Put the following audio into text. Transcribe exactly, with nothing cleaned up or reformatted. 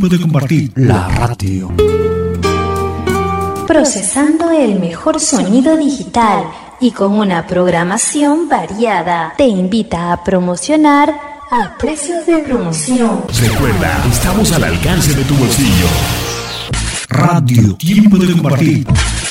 tiempo de compartir. La radio. Procesando el mejor sonido digital y con una programación variada. Te invita a promocionar a precios de promoción. Recuerda, estamos al alcance de tu bolsillo. Radio, tiempo de compartir.